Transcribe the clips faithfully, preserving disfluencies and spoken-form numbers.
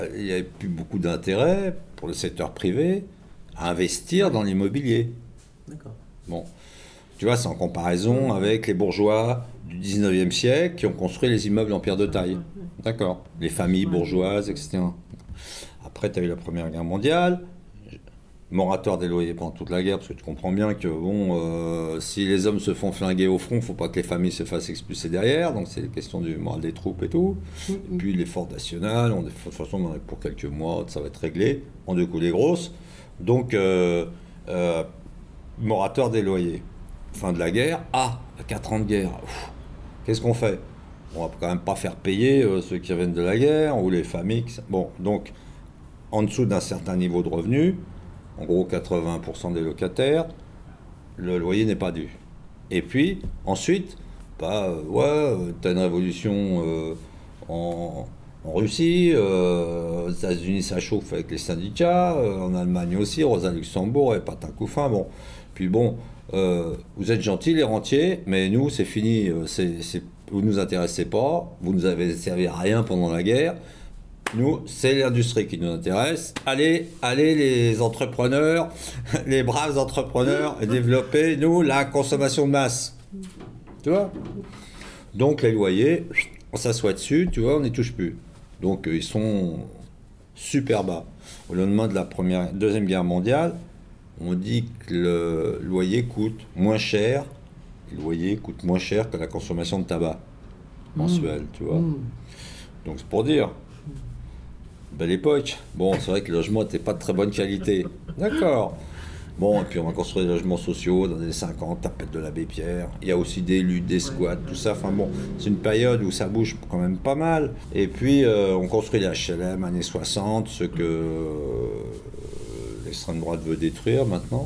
Il n'y avait plus beaucoup d'intérêt pour le secteur privé à investir dans l'immobilier. D'accord. Bon, tu vois, c'est en comparaison avec les bourgeois du dix-neuvième siècle qui ont construit les immeubles en pierre de taille. D'accord. Les familles bourgeoises, et cetera. Après, tu as eu la Première Guerre mondiale, moratoire des loyers pendant toute la guerre, parce que tu comprends bien que bon, euh, si les hommes se font flinguer au front, il ne faut pas que les familles se fassent expulser derrière, donc c'est la question du moral des troupes et tout. Et puis l'effort national, on, de toute façon, on en est pour quelques mois, ça va être réglé, en deux coups les grosses. Donc, euh, euh, moratoire des loyers. Fin de la guerre, ah, quatre ans de guerre, ouf, qu'est-ce qu'on fait? On va quand même pas faire payer euh, ceux qui reviennent de la guerre, ou les familles. Qui... Bon, donc, en dessous d'un certain niveau de revenus, en gros quatre-vingts pour cent des locataires, le loyer n'est pas dû. Et puis, ensuite, bah, euh, ouais, t'as une révolution euh, en, en Russie, euh, aux États-Unis ça chauffe avec les syndicats, euh, en Allemagne aussi, Rosa Luxembourg et patin couffin, bon. Puis bon, euh, vous êtes gentils les rentiers, mais nous c'est fini, euh, c'est, c'est, vous ne nous intéressez pas, vous nous avez servi à rien pendant la guerre. Nous, c'est l'industrie qui nous intéresse. Allez, allez les entrepreneurs, les braves entrepreneurs, développer, nous, la consommation de masse. Tu vois? Donc les loyers, on s'assoit dessus, tu vois, on n'y touche plus. Donc euh, ils sont super bas. Au lendemain de la première, deuxième guerre mondiale, on dit que le loyer coûte moins cher, le loyer coûte moins cher que la consommation de tabac mensuelle, tu vois. Mmh. Donc c'est pour dire. Belle époque. Bon, c'est vrai que le logement n'était pas de très bonne qualité. D'accord. Bon, et puis on va construire des logements sociaux dans les années cinquante, Tapette de l'Abbé Pierre. Il y a aussi des luttes, des squats, tout ça. Enfin bon, c'est une période où ça bouge quand même pas mal. Et puis euh, on construit les H L M années soixante, ce que euh, l'extrême droite veut détruire maintenant.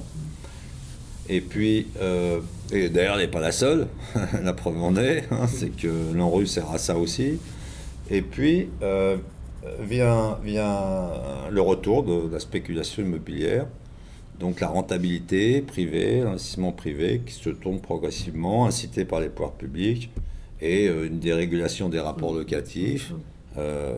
Et puis, euh, et d'ailleurs, elle n'est pas la seule. La preuve en est, hein, c'est que l'ANRU sert à ça aussi. Et puis, euh, Vient, vient le retour de la spéculation immobilière, donc la rentabilité privée, l'investissement privé qui se tourne progressivement, incité par les pouvoirs publics, et une dérégulation des rapports locatifs. Euh,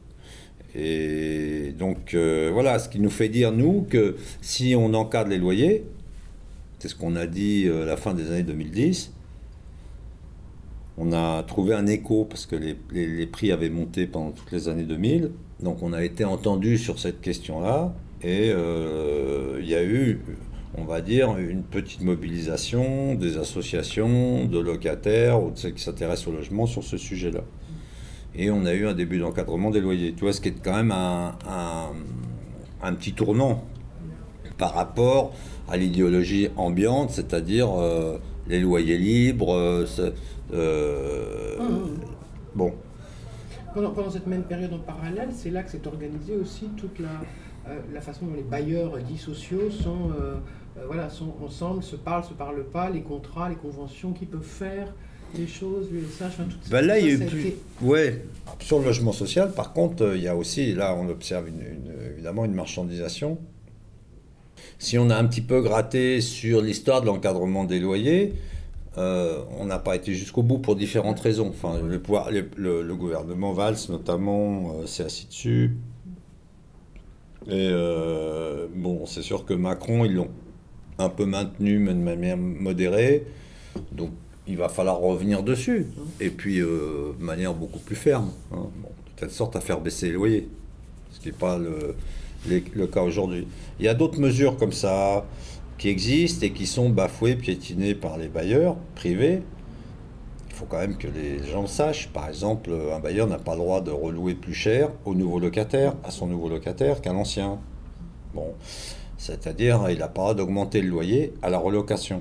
et donc euh, voilà, ce qui nous fait dire, nous, que si on encadre les loyers, c'est ce qu'on a dit à la fin des années deux mille dix, on a trouvé un écho parce que les, les, les prix avaient monté pendant toutes les années deux mille. Donc on a été entendu sur cette question-là. Et euh, il y a eu, on va dire, une petite mobilisation des associations, de locataires ou de ceux qui s'intéressent au logement sur ce sujet-là. Et on a eu un début d'encadrement des loyers. Tu vois, ce qui est quand même un, un, un petit tournant par rapport à l'idéologie ambiante, c'est-à-dire euh, les loyers libres. Euh, Euh, mmh. Bon. Pendant, pendant cette même période en parallèle, c'est là que s'est organisée aussi toute la, euh, la façon dont les bailleurs dits sociaux sont, euh, euh, voilà, sont ensemble, se parlent, se parlent pas, les contrats, les conventions, qui peuvent faire les choses, l'U S H, enfin, tout ça. Ben là, ça, il y a eu ça plus... été... Ouais, sur le logement social, par contre, il y a aussi, là, on observe une, une, évidemment une marchandisation. Si on a un petit peu gratté sur l'histoire de l'encadrement des loyers, Euh, on n'a pas été jusqu'au bout pour différentes raisons. Enfin, le, pouvoir, le, le, le gouvernement Valls, notamment, euh, s'est assis dessus. Et euh, bon, c'est sûr que Macron, ils l'ont un peu maintenu, mais de manière modérée. Donc, il va falloir revenir dessus. Et puis, euh, de manière beaucoup plus ferme. Hein. Bon, de telle sorte à faire baisser les loyers. Ce qui n'est pas le, les, le cas aujourd'hui. Il y a d'autres mesures comme ça qui existent et qui sont bafoués, piétinés par les bailleurs privés. Il faut quand même que les gens sachent. Par exemple, un bailleur n'a pas le droit de relouer plus cher au nouveau locataire, à son nouveau locataire qu'à l'ancien. Bon, c'est-à-dire, il n'a pas le droit d'augmenter le loyer à la relocation.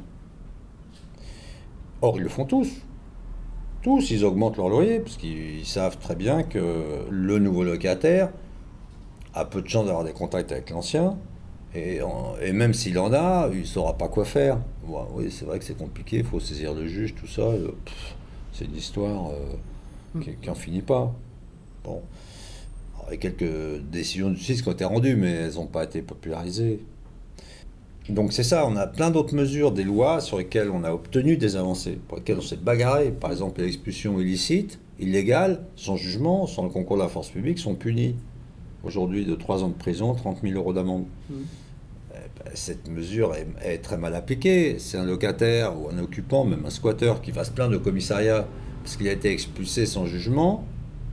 Or, ils le font tous. Tous, ils augmentent leur loyer, parce qu'ils savent très bien que le nouveau locataire a peu de chances d'avoir des contacts avec l'ancien. Et, et même s'il en a, il ne saura pas quoi faire. Bon, oui, c'est vrai que c'est compliqué, il faut saisir le juge, tout ça. Pff, c'est une histoire euh, qui n'en finit pas. Bon. Alors, il y a quelques décisions de justice qui ont été rendues, mais elles n'ont pas été popularisées. Donc c'est ça, on a plein d'autres mesures, des lois sur lesquelles on a obtenu des avancées, pour lesquelles on s'est bagarré. Par exemple, l'expulsion illicite, illégale, sans jugement, sans le concours de la force publique, sont punies. aujourd'hui de trois ans de prison, trente mille euros d'amende. Mmh. Eh ben, cette mesure est, est très mal appliquée. C'est un locataire ou un occupant, même un squatteur, qui va se plaindre au commissariat parce qu'il a été expulsé sans jugement.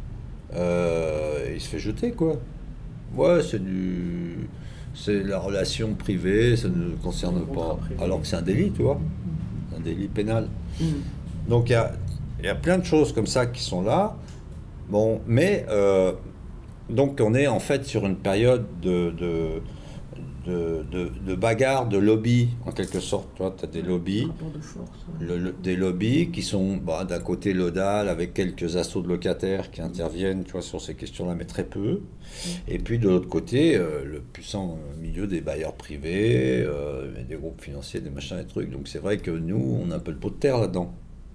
Euh, il se fait jeter, quoi. Ouais, c'est du... c'est la relation privée, ça ne nous concerne pas. Alors que c'est un délit, tu vois. Un délit pénal. Mmh. Donc il y a, y a plein de choses comme ça qui sont là. Bon, mais euh, donc on est en fait sur une période de, de, de, de, de bagarre, de lobby en quelque sorte. Tu vois, tu as des lobbies, de force, ouais. le, le, des lobbies qui sont bah, d'un côté Lodal avec quelques assauts de locataires qui interviennent, tu vois, sur ces questions-là, mais très peu. Mmh. Et puis de l'autre côté, euh, le puissant milieu des bailleurs privés, euh, des groupes financiers, des machins et trucs. Donc c'est vrai que nous, on a un peu le pot de terre là-dedans.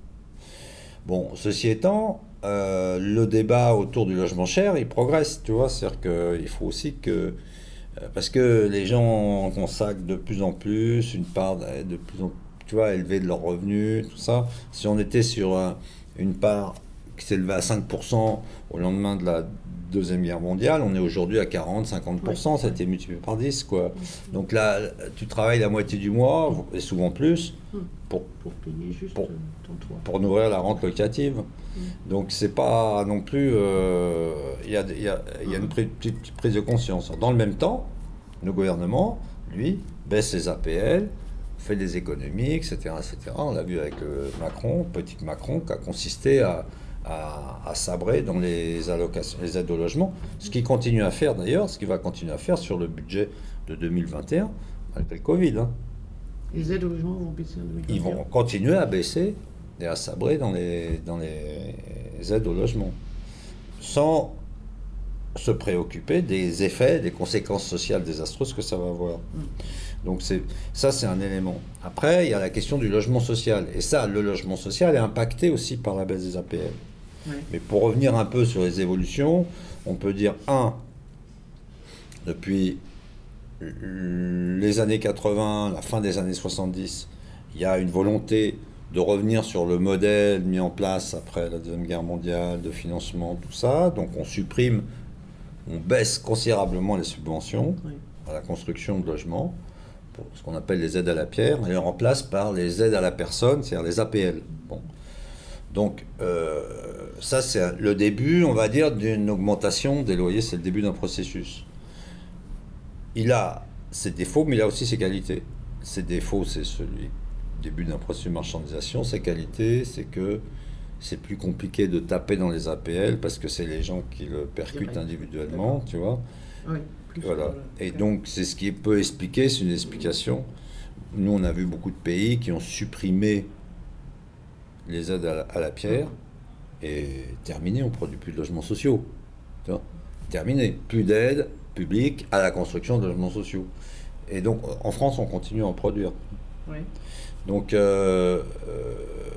Bon, ceci étant, euh, le débat autour du logement cher, il progresse, tu vois. C'est-à-dire qu'il faut aussi que... Euh, parce que les gens consacrent de plus en plus une part de plus en plus, tu vois, élevée de leurs revenus, tout ça. Si on était sur un, une part qui s'élevait à cinq pour cent au lendemain de la Deuxième Guerre mondiale, on est aujourd'hui à quarante à cinquante pour cent, ouais. Ça a été multiplié par dix, quoi. Donc là, tu travailles la moitié du mois, et souvent plus, pour, pour payer juste pour, ton toit. Pour nourrir la rente locative. Mmh. Donc c'est pas non plus... Il euh, y, y, a, y a une petite, petite prise de conscience. Dans le même temps, le gouvernement, lui, baisse les A P L, fait des économies, et cetera, et cetera. On l'a vu avec le Macron, petit Macron, qui a consisté à... À, à sabrer dans les allocations, les aides au logement, ce qu'il continue à faire d'ailleurs, ce qu'il va continuer à faire sur le budget de deux mille vingt et un, malgré le Covid. Hein. Les aides au logement vont baisser en deux mille vingt et un. Ils vont continuer à baisser et à sabrer dans les, dans les aides au logement, sans se préoccuper des effets, des conséquences sociales désastreuses que ça va avoir. Mmh. Donc c'est, ça, c'est un élément. Après, il y a la question du logement social. Et ça, le logement social est impacté aussi par la baisse des A P L. Oui. Mais pour revenir un peu sur les évolutions, on peut dire, un, depuis les années quatre-vingts, la fin des années soixante-dix, il y a une volonté de revenir sur le modèle mis en place après la Deuxième Guerre mondiale, de financement, tout ça. Donc on supprime, on baisse considérablement les subventions oui. à la construction de logements, pour ce qu'on appelle les aides à la pierre, et les remplace par les aides à la personne, c'est-à-dire les A P L. Bon. Donc, euh, ça, c'est le début, on va dire, d'une augmentation des loyers, c'est le début d'un processus. Il a ses défauts, mais il a aussi ses qualités. Ses défauts, c'est celui, début d'un processus de marchandisation. Ses qualités, c'est que c'est plus compliqué de taper dans les A P L, parce que c'est les gens qui le percutent individuellement, tu vois. Oui. Voilà. Et donc, c'est ce qui peut expliquer, c'est une explication. Nous, on a vu beaucoup de pays qui ont supprimé les aides à la, à la pierre et terminé, on ne produit plus de logements sociaux. Tu vois, terminé. Plus d'aide publique à la construction de logements sociaux. Et donc, en France, on continue à en produire. Oui. Donc, euh, euh,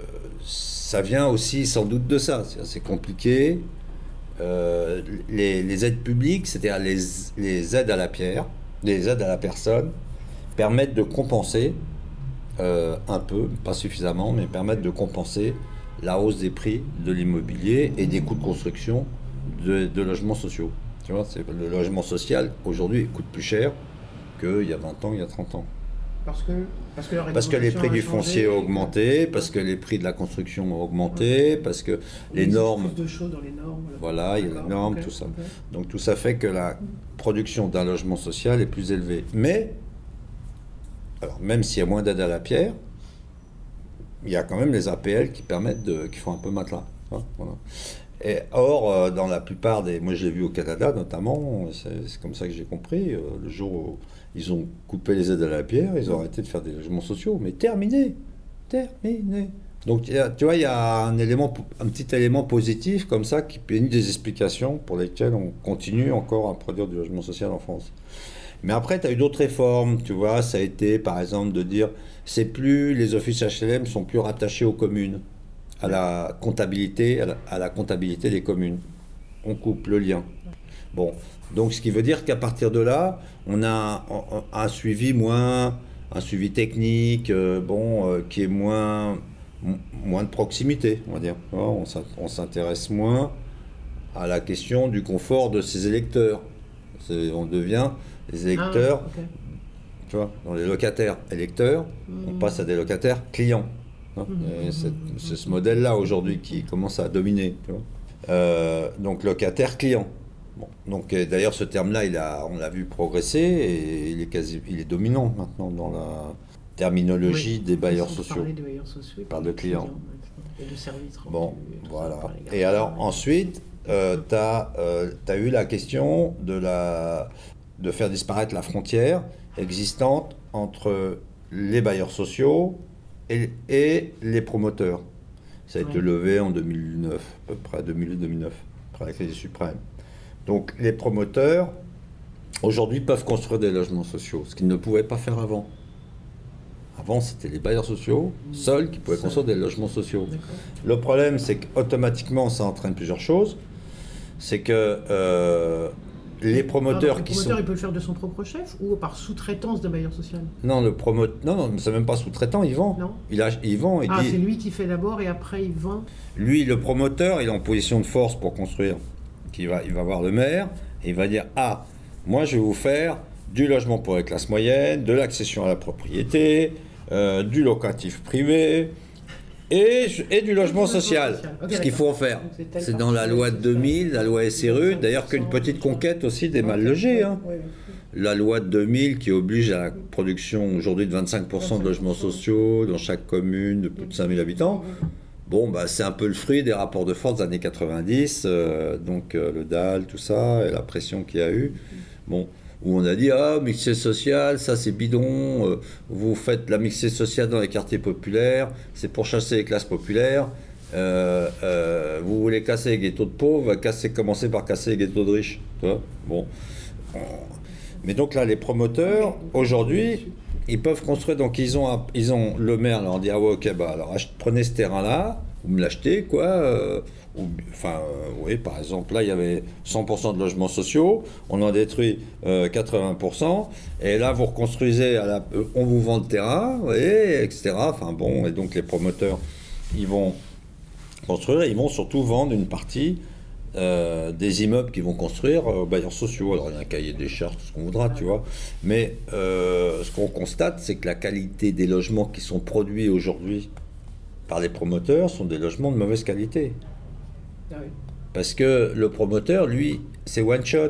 ça vient aussi sans doute de ça. C'est, c'est compliqué. Euh, les, les aides publiques, c'est-à-dire les, les aides à la pierre, les aides à la personne, permettent de compenser euh, un peu, pas suffisamment, mais permettent de compenser la hausse des prix de l'immobilier et des coûts de construction de, de logements sociaux. Tu vois, c'est, le logement social, aujourd'hui, coûte plus cher qu'il y a vingt ans, il y a trente ans. Parce que, parce que, la parce que les prix du foncier ont augmenté, parce que les prix de la construction ont augmenté, ouais. parce que les il normes... plus de choses dans les normes. Voilà, il y a les normes, okay, tout ça. Okay. Donc tout ça fait que la production d'un logement social est plus élevée. Mais, alors même s'il y a moins d'aide à la pierre, il y a quand même les A P L qui permettent de... qui font un peu matelas. Hein, voilà. Et or, euh, dans la plupart des... Moi, je l'ai vu au Canada, notamment, c'est, c'est comme ça que j'ai compris, euh, le jour où ils ont coupé les aides à la pierre, ils ont arrêté de faire des logements sociaux. Mais terminé Terminé Donc, tu vois, il y a un, élément, un petit élément positif comme ça qui est une des explications pour lesquelles on continue encore à produire du logement social en France. Mais après, tu as eu d'autres réformes, tu vois, ça a été, par exemple, de dire, c'est plus, les offices H L M sont plus rattachés aux communes, à la comptabilité, à la, à la comptabilité des communes. On coupe le lien. Bon, donc ce qui veut dire qu'à partir de là, on a un, un suivi moins, un suivi technique, euh, bon, euh, qui est moins, m- moins de proximité, on va dire. On s'intéresse moins à la question du confort de ses électeurs. C'est, on devient les électeurs, Ah, ok. tu vois, dans les locataires électeurs, on Mhm. passe à des locataires clients. Hein. Mhm. Et c'est, c'est ce modèle-là aujourd'hui qui commence à dominer. Tu vois. Euh, donc locataire client. Bon, donc et d'ailleurs ce terme-là, il a, on l'a vu progresser et il est quasi, il est dominant maintenant dans la terminologie Oui. des bailleurs Ils sont sociaux. parlés des bailleurs sociaux. Par de clients. maintenant, Et de services rendus. Bon, et tout ça, voilà. par les Et garçons. alors ensuite, euh, tu as euh, eu la question de, la, de faire disparaître la frontière existante entre les bailleurs sociaux et, et les promoteurs. Ça a été Ouais. levé en deux mille neuf, à peu près deux mille huit deux mille neuf, après la crise suprême. Donc les promoteurs, aujourd'hui, peuvent construire des logements sociaux, ce qu'ils ne pouvaient pas faire avant. Avant, c'était les bailleurs sociaux seuls qui pouvaient Seuls. construire des logements sociaux. D'accord. Le problème, c'est qu'automatiquement, ça entraîne plusieurs choses. C'est que euh, les promoteurs Pardon, qui le promoteur, sont... il peut le faire de son propre chef ou par sous-traitance de bailleur social? Non, le promoteur... Non, non, c'est même pas sous-traitant, il vend. Non. Il, ach- il vend, il Ah, dit... c'est lui qui fait d'abord et après il vend. Lui, le promoteur, il est en position de force pour construire. Il va, il va voir le maire et il va dire « Ah, moi, je vais vous faire du logement pour les classes moyennes, de l'accession à la propriété, euh, du locatif privé... Et, et du logement social, Ok, ce qu'il faut en faire. Donc, c'est tel C'est dans la parti, loi c'est de deux mille, ça. la loi S R U, d'ailleurs qu'une petite conquête aussi des mal logés. Hein. Ouais, ouais, ouais. La loi de deux mille qui oblige à la production aujourd'hui de vingt-cinq pour cent de logements sociaux dans chaque commune de plus de cinq mille habitants. Bon, bah, c'est un peu le fruit des rapports de force des années quatre-vingt-dix, euh, donc euh, le D A L, tout ça, et la pression qu'il y a eu. Bon, où on a dit, ah, mixité sociale, ça c'est bidon, euh, vous faites la mixité sociale dans les quartiers populaires, c'est pour chasser les classes populaires, euh, euh, vous voulez casser les ghettos de pauvres, casser, commencer par casser les ghettos de riches. Tu vois, bon. Mais donc là, les promoteurs, aujourd'hui, ils peuvent construire, donc ils ont, un- ils ont le maire leur dit, ah ouais, ok, bah alors ach- prenez ce terrain-là, vous me l'achetez, quoi. euh, ou, enfin, euh, oui, par exemple, là, il y avait cent pour cent de logements sociaux, on en détruit euh, quatre-vingts pour cent, et là, vous reconstruisez, à la, euh, on vous vend le terrain, vous voyez, et cetera. Enfin bon, et donc les promoteurs, ils vont construire, et ils vont surtout vendre une partie euh, des immeubles qu'ils vont construire euh, aux bailleurs sociaux. Alors il y a un cahier des charges, tout ce qu'on voudra, tu vois. Mais euh, ce qu'on constate, c'est que la qualité des logements qui sont produits aujourd'hui par les promoteurs sont des logements de mauvaise qualité. Ah oui. Parce que le promoteur, lui, c'est one shot.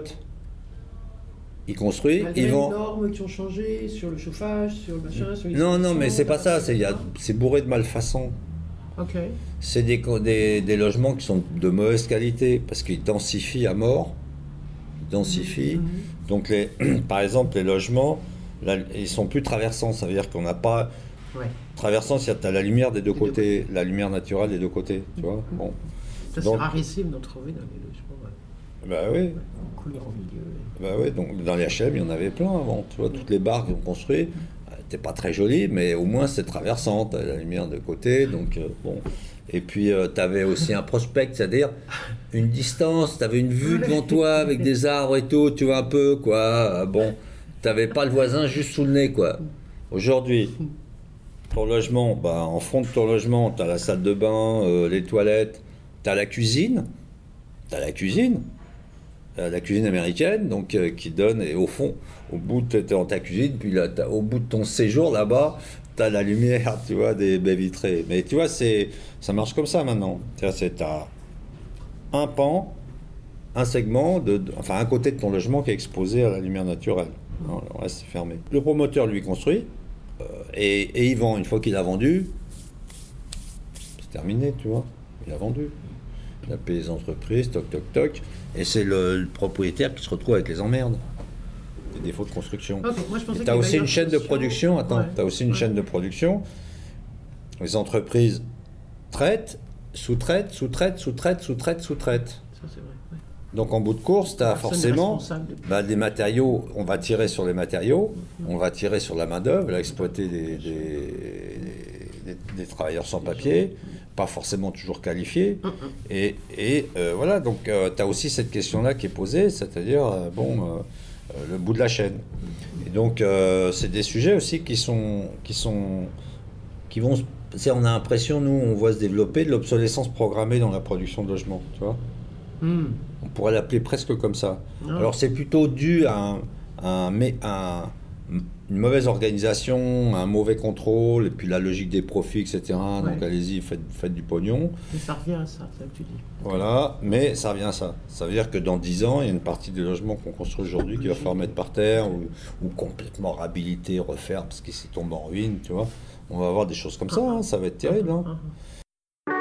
Il construit, Malgré il les vend. normes qui ont changé sur le chauffage, sur le machin, sur les Non, non, mais institutions, c'est pas ça. C'est, il y a- non. c'est bourré de malfaçons. Ok. C'est des, co- des, des logements qui sont de mauvaise qualité parce qu'ils densifient à mort. Ils densifient. Mhm. Donc, les, par exemple, les logements, là, ils sont plus traversants. Ça veut dire qu'on n'a pas. Ouais. Traversant, c'est tu as la lumière des deux Des deux côtés, la lumière naturelle des deux côtés. Tu vois. Bon. Ça, Donc- c'est rarissime d'en trouver dans les logements. Ouais. Bah oui. En couleur au milieu. Bah oui. Donc, dans les H L M, il y en avait plein avant. Tu vois, toutes les barres qu'ils ont construites. T'es pas très joli, mais au moins c'est traversant, t'as la lumière de côté, donc euh, bon. Et puis euh, t'avais aussi un prospect, c'est-à-dire une distance, t'avais une vue devant toi avec des arbres et tout, tu vois un peu quoi. Euh, bon, t'avais pas le voisin juste sous le nez quoi. Aujourd'hui, ton logement, bah en fond de ton logement, t'as la salle de bain, euh, les toilettes, t'as la cuisine, t'as la cuisine. Euh, la cuisine américaine, donc euh, qui donne, et au fond, au bout de t'es dans ta cuisine, puis là, t'as- au bout de ton séjour là-bas, t'as la lumière, tu vois, des baies vitrées. Mais tu vois, c'est, ça marche comme ça maintenant. Tu vois, c'est t'as un pan, un segment, de, de- enfin un côté de ton logement qui est exposé à la lumière naturelle. Non, le reste c'est fermé. Le promoteur lui construit euh, et, et il vend. Une fois qu'il a vendu, c'est terminé, tu vois. Il a vendu. Il a payé les entreprises, toc toc toc. Et c'est le, le propriétaire qui se retrouve avec les emmerdes. Des défauts de construction. Ok, moi, je pensais Tu que as les aussi une bailleurs chaîne de sociaux- production. Attends, Ouais. tu as aussi une Ouais. chaîne de production. Les entreprises traitent, sous-traitent, sous-traitent, sous-traitent, sous-traitent, sous-traitent. Ça, c'est vrai. Ouais. Donc en bout de course, tu as Personne n'est forcément responsable de- bah, des matériaux. On va tirer sur les matériaux, on va tirer sur la main-d'œuvre, là, exploiter des, des, des- des travailleurs sans papier, pas forcément toujours qualifiés. Hum, hum. Et, et, euh, voilà, donc tu as aussi cette question-là qui est posée, c'est-à-dire, euh, bon, euh, euh, le bout de la chaîne. Et donc, euh, c'est des sujets aussi qui sont. Qui sont qui vont. C'est, on a l'impression, nous, on voit se développer de l'obsolescence programmée dans la production de logements, tu vois. Hmm. On pourrait l'appeler presque comme ça. Ah. Alors c'est plutôt dû à, un, à un- mais à un- une mauvaise organisation, un mauvais contrôle, et puis la logique des profits, et cetera. Ouais. Donc allez-y, faites, faites du pognon. Mais ça revient à ça, c'est ça que tu dis. Voilà, mais ça revient à ça. Ça veut dire que dans dix ans, il y a une partie des logements qu'on construit aujourd'hui qui va falloir mettre par terre ou, ou complètement réhabiliter, refaire parce qu'ils s'est tombé en ruine, tu vois. On va avoir des choses comme ça, hein, ça va être terrible. Hein. Ah, ah.